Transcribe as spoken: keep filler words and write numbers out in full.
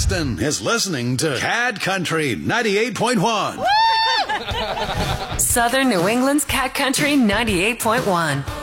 Weston is listening to Cat Country ninety-eight point one. Southern New England's Cat Country ninety-eight point one.